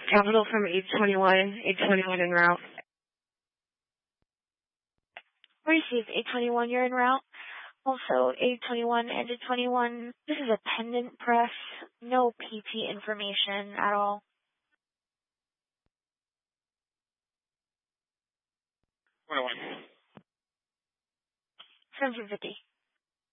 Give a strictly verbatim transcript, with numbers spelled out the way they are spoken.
Capital from eight twenty-one, eight twenty-one en route. Receive eight twenty-one, you're en route. Also, eight twenty-one, ended twenty-one, this is a pendant press, no P T information at all. twenty-one. seventeen fifty.